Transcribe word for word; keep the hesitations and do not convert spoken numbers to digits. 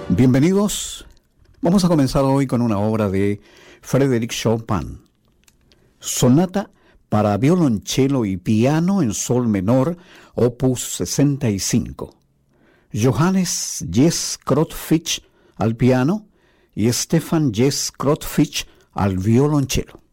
Bienvenidos. Vamos a comenzar hoy con una obra de Frédéric Chopin. Sonata para violonchelo y piano en sol menor, opus sesenta y cinco. Johannes Jess Krotfich al piano y Stefan Jess Krotfich al violonchelo.